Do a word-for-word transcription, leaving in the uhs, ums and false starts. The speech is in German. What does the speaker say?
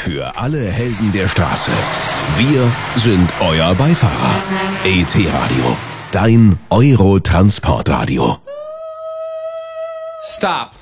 Für alle Helden der Straße. Wir sind euer Beifahrer. E T-Radio. Dein Euro-Transportradio. Stop.